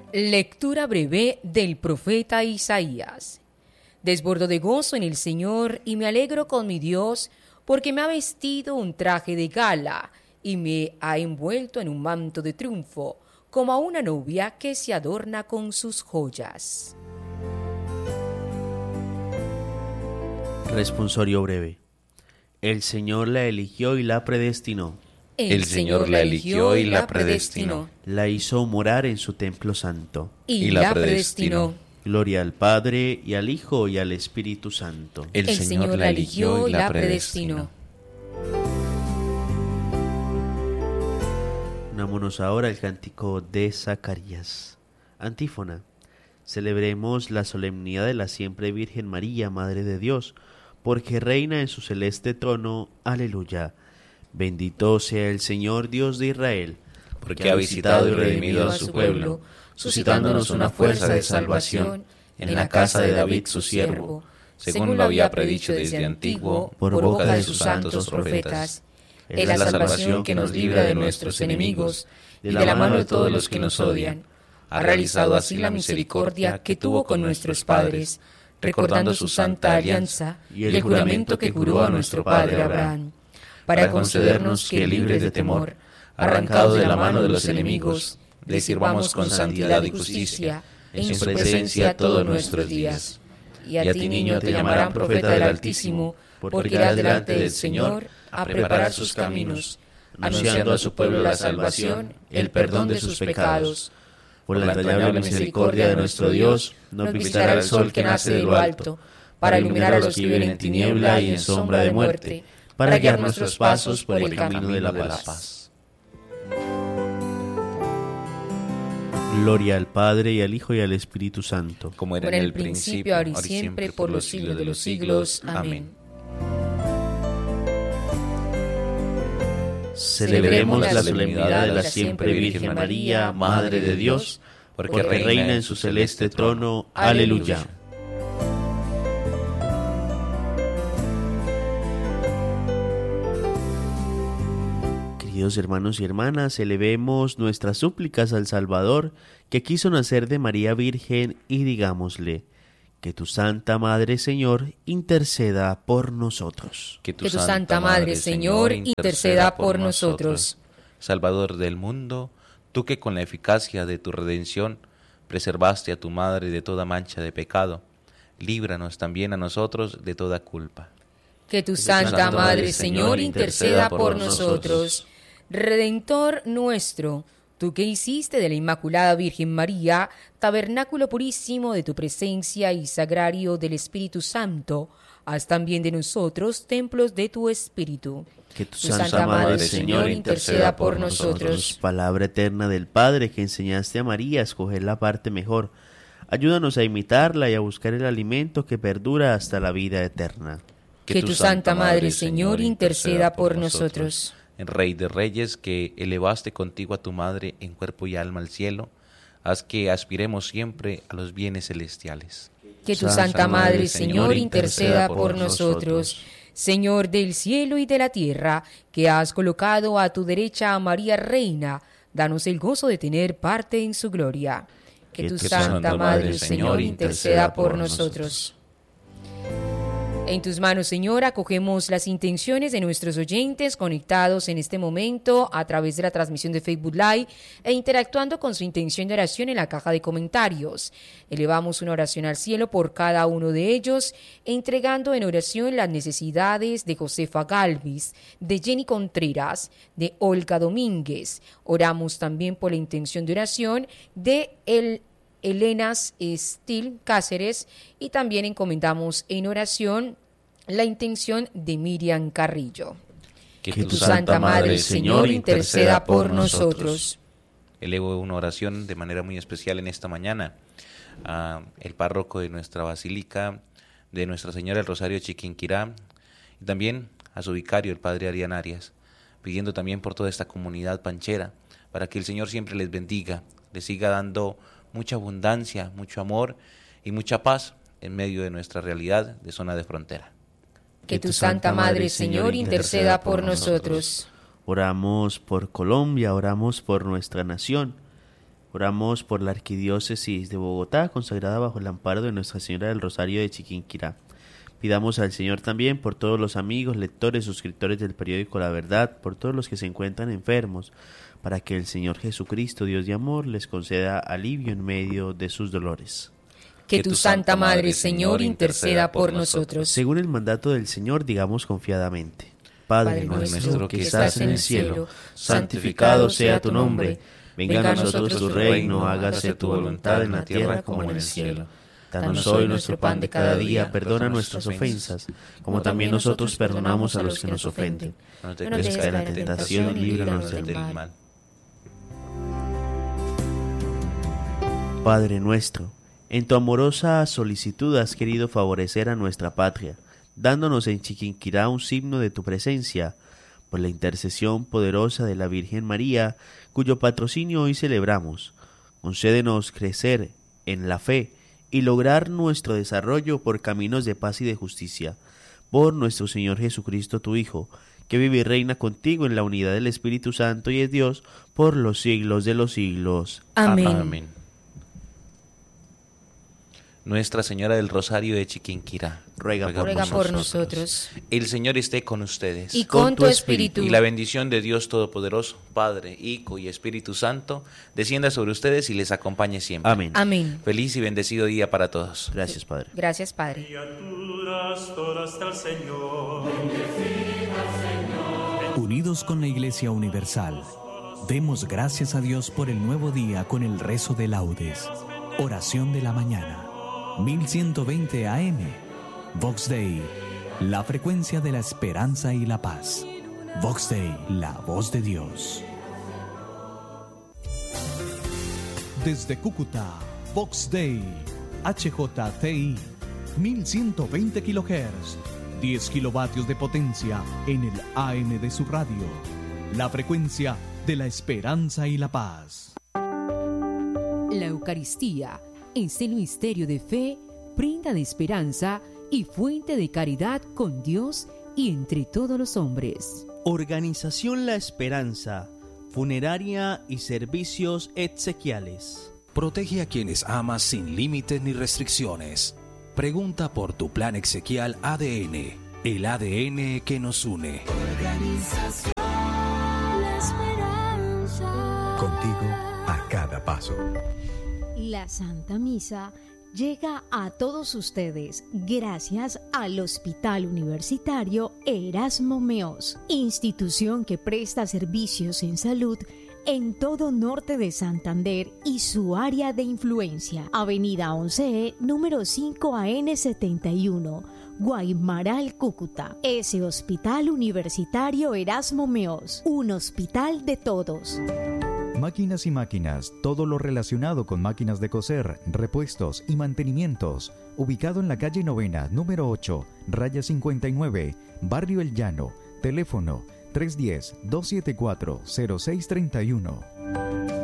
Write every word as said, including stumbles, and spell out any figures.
Lectura breve del profeta Isaías. Desbordo de gozo en el Señor y me alegro con mi Dios, porque me ha vestido un traje de gala y me ha envuelto en un manto de triunfo, como a una novia que se adorna con sus joyas. Responsorio breve. El Señor la eligió y la predestinó. El, El Señor la eligió y la predestinó. La hizo morar en su templo santo. Y, y la, la predestinó. predestinó. Gloria al Padre, y al Hijo, y al Espíritu Santo. El, El Señor la eligió y la predestinó. Unámonos ahora al cántico de Zacarías. Antífona. Celebremos la solemnidad de la siempre Virgen María, Madre de Dios, porque reina en su celeste trono. Aleluya. Bendito sea el Señor Dios de Israel, Porque ha visitado y redimido a su pueblo, suscitándonos una fuerza de salvación en la casa de David su siervo, según lo había predicho desde antiguo por boca de sus santos profetas. Es la salvación que nos libra de nuestros enemigos y de la mano de todos los que nos odian. Ha realizado así la misericordia que tuvo con nuestros padres, recordando su santa alianza y el juramento que juró a nuestro padre Abraham, para concedernos que, libres de temor, arrancado de la mano de los enemigos, le sirvamos con santidad y justicia en su presencia todos nuestros días. Y a ti, niño, te llamarán profeta del Altísimo, porque irás delante del Señor a preparar sus caminos, anunciando a su pueblo la salvación, el perdón de sus pecados. Por la entrañable misericordia de nuestro Dios, nos visitará el sol que nace de lo alto, para iluminar a los que viven en tiniebla y en sombra de muerte, para guiar nuestros pasos por el camino de la paz. Gloria al Padre, y al Hijo, y al Espíritu Santo. Como era en el principio, ahora y siempre, por los siglos de los siglos. Amén. Celebremos la solemnidad de la siempre Virgen María, Madre de Dios, porque reina en su celeste trono. Aleluya. Queridos hermanos y hermanas, elevemos nuestras súplicas al Salvador, que quiso nacer de María Virgen, y digámosle: que tu Santa Madre, Señor, interceda por nosotros. Que tu Santa Madre, Señor, interceda por nosotros. Salvador del mundo, tú que con la eficacia de tu redención preservaste a tu Madre de toda mancha de pecado, líbranos también a nosotros de toda culpa. Que tu Santa Madre, Señor, interceda por nosotros. Redentor nuestro, tú que hiciste de la Inmaculada Virgen María tabernáculo purísimo de tu presencia y sagrario del Espíritu Santo, haz también de nosotros templos de tu Espíritu. Que tu Tu Santa, Santa Madre, Madre, Señor, interceda por nosotros. Palabra eterna del Padre, que enseñaste a María a escoger la parte mejor. Ayúdanos a imitarla y a buscar el alimento que perdura hasta la vida eterna. Que tu Santa Madre, Señor, interceda por nosotros. Rey de Reyes, que elevaste contigo a tu Madre en cuerpo y alma al cielo, haz que aspiremos siempre a los bienes celestiales. Que tu Santa Madre, Señor, interceda por nosotros. Señor del cielo y de la tierra, que has colocado a tu derecha a María Reina, danos el gozo de tener parte en su gloria. Que tu Santa Madre, Señor, interceda por nosotros. En tus manos, Señor, acogemos las intenciones de nuestros oyentes conectados en este momento a través de la transmisión de Facebook Live e interactuando con su intención de oración en la caja de comentarios. Elevamos una oración al cielo por cada uno de ellos, entregando en oración las necesidades de Josefa Galvis, de Jenny Contreras, de Olga Domínguez. Oramos también por la intención de oración de el Elenas Estil Cáceres, y también encomendamos en oración la intención de Miriam Carrillo. Que, que tu Santa Madre, Señor, interceda por nosotros. Elevo una oración de manera muy especial en esta mañana a el párroco de nuestra basílica de Nuestra Señora del Rosario de Chiquinquirá, y también a su vicario, el padre Arián Arias, pidiendo también por toda esta comunidad panchera, para que el Señor siempre les bendiga, les siga dando mucha abundancia, mucho amor y mucha paz en medio de nuestra realidad de zona de frontera. Que tu Santa Madre, Señor, interceda por nosotros. Oramos por Colombia, oramos por nuestra nación. Oramos por la Arquidiócesis de Bogotá, consagrada bajo el amparo de Nuestra Señora del Rosario de Chiquinquirá. Pidamos al Señor también por todos los amigos, lectores, suscriptores del periódico La Verdad, por todos los que se encuentran enfermos, para que el Señor Jesucristo, Dios de amor, les conceda alivio en medio de sus dolores. Que tu Santa Madre, Señor, interceda por nosotros. Según el mandato del Señor, digamos confiadamente: Padre, Padre nuestro que estás en el cielo, santificado sea tu nombre. Venga a nosotros tu reino, hágase tu voluntad en la tierra como en el cielo. Danos hoy nuestro pan de cada día, perdona nuestras ofensas, como también nosotros perdonamos a los que nos ofenden. No te dejes caer en la tentación y líbranos del mal. Padre nuestro, en tu amorosa solicitud has querido favorecer a nuestra patria, dándonos en Chiquinquirá un signo de tu presencia. Por la intercesión poderosa de la Virgen María, cuyo patrocinio hoy celebramos, concédenos crecer en la fe y lograr nuestro desarrollo por caminos de paz y de justicia. Por nuestro Señor Jesucristo, tu Hijo, que vive y reina contigo en la unidad del Espíritu Santo y es Dios por los siglos de los siglos. Amén. Amén. Nuestra Señora del Rosario de Chiquinquirá, ruega, ruega, por, ruega nosotros. por nosotros. El Señor esté con ustedes. Y con, con tu espíritu. Y la bendición de Dios Todopoderoso, Padre, Hijo y Espíritu Santo, descienda sobre ustedes y les acompañe siempre. Amén. Amén. Feliz y bendecido día para todos. Gracias, Padre. Gracias, Padre. Unidos con la Iglesia Universal, demos gracias a Dios por el nuevo día con el rezo de laudes. Oración de la mañana. mil ciento veinte A M, Vox Dei, la frecuencia de la esperanza y la paz. Vox Dei, la voz de Dios. Desde Cúcuta, Vox Dei, H J T I, mil ciento veinte kilohertz, diez kilovatios de potencia en el A M de su radio. La frecuencia de la esperanza y la paz. La Eucaristía, este misterio de fe, prenda de esperanza y fuente de caridad con Dios y entre todos los hombres. Organización La Esperanza, funeraria y servicios exequiales. Protege a quienes amas sin límites ni restricciones. Pregunta por tu plan exequial A D N, el A D N que nos une. Organización La Esperanza. Contigo a cada paso. La Santa Misa llega a todos ustedes gracias al Hospital Universitario Erasmo Meos, institución que presta servicios en salud en todo norte de Santander y su área de influencia. Avenida once E, número cinco A N setenta y uno, Guaymaral, Cúcuta. Ese Hospital Universitario Erasmo Meos, un hospital de todos. Máquinas y máquinas, todo lo relacionado con máquinas de coser, repuestos y mantenimientos. Ubicado en la calle Novena, número ocho, raya cincuenta y nueve, Barrio El Llano. Teléfono tres uno cero, dos siete cuatro, cero seis tres uno.